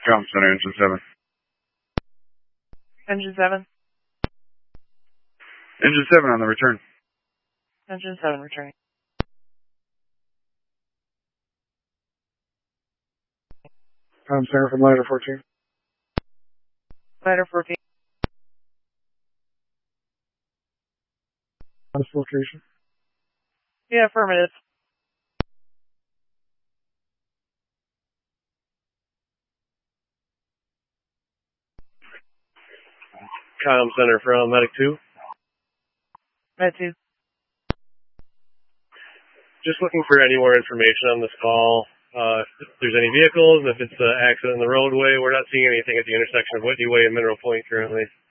Com Center, Engine 7. Engine 7. Engine 7 on the return. Engine 7 returning. Com Center from Ladder 14. Ladder 14. On this location. Yeah, affirmative. Com Center from Medic 2. Med 2. Just looking for any more information on this call. If there's any vehicles, if it's an accident in the roadway. We're not seeing anything at the intersection of Whitney Way and Mineral Point currently.